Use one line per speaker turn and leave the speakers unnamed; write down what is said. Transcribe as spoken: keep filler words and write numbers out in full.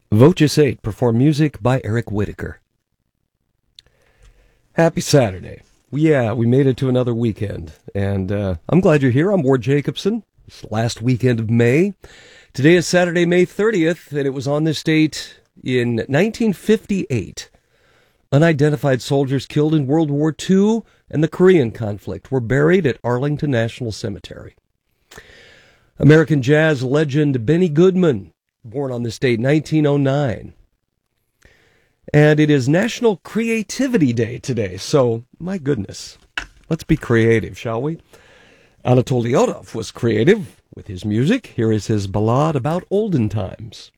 Voces eight, perform music by Eric Whitacre. Happy Saturday. Yeah, we made it to another weekend, and uh, I'm glad you're here. I'm Ward Jacobson. It's the last weekend of May. Today is Saturday, May thirtieth, and it was on this date in nineteen fifty-eight. Unidentified soldiers killed in World War Two and the Korean conflict were buried at Arlington National Cemetery. American jazz legend Benny Goodman, born on this date, nineteen oh nine. And it is National Creativity Day today, so, my goodness, let's be creative, shall we? Anatoly Yodov was creative with his music. Here is his ballad about olden times.